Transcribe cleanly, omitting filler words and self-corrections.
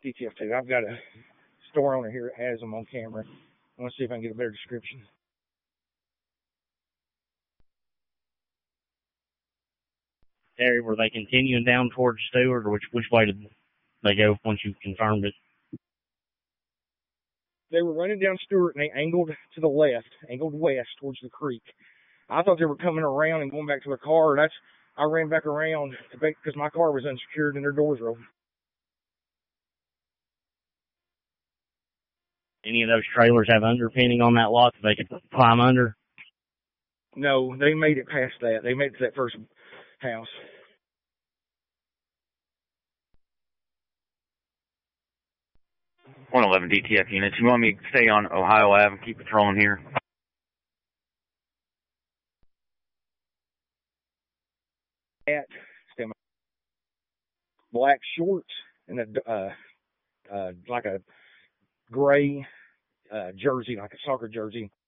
DTF2. I've got a store owner here that has them on camera. I want to see if I can get a better description. Terry, were they continuing down towards Stewart, or which way did they go once you confirmed it? They were running down Stewart, and they angled to the left, angled west towards the creek. I thought they were coming around and going back to their car. I ran back around because my car was unsecured and their doors were open. Any of those trailers have underpinning on that lot that they could climb under? No, they made it past that. They made it to that first house. .111 DTF units. You want me to stay on Ohio Ave and keep patrolling here? At black shorts and like a gray jersey, like a soccer jersey,